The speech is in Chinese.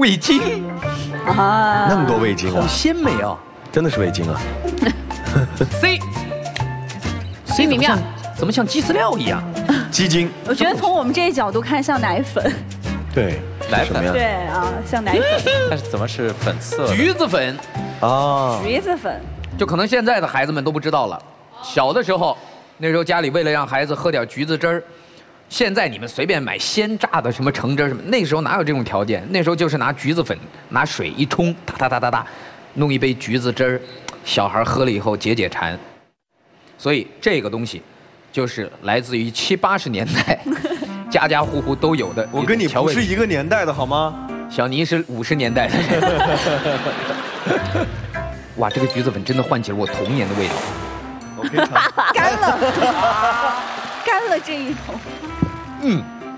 味精啊， 那么多味精好啊， 鲜美哦。 真的是味精啊。 C 玉米面怎么像鸡饲料一样？ 鸡精， 我觉得从我们这个角度看像奶粉， 对， 奶粉什么呀？ 对啊，像奶粉、 但是怎么是粉色的？ 橘子粉， 啊， 橘子粉。 就可能现在的孩子们都不知道了。小的时候，那时候家里为了让孩子喝点橘子汁儿，现在你们随便买鲜榨的什么橙汁儿什么，那时候哪有这种条件？那时候就是拿橘子粉，拿水一冲，哒哒哒哒哒，弄一杯橘子汁儿，小孩喝了以后解解馋。所以这个东西，就是来自于70、80年代，家家户户都有的。 我跟你调味不是一个年代的好吗？ 小尼是50年代的人。哇，这个橘子粉真的唤起了我童年的味道。 我可以尝。 干了，干了这一桶。 嗯。